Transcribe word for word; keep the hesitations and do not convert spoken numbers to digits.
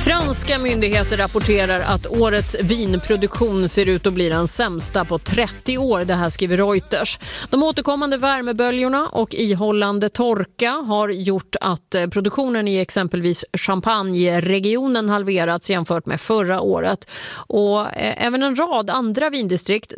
Franska myndigheter rapporterar att årets vinproduktion ser ut att bli den sämsta på trettio år. Det här skriver Reuters. De återkommande värmeböljorna och ihållande torka har gjort att produktionen i exempelvis Champagne-regionen halverats jämfört med förra året. Och även en rad andra vindistrikt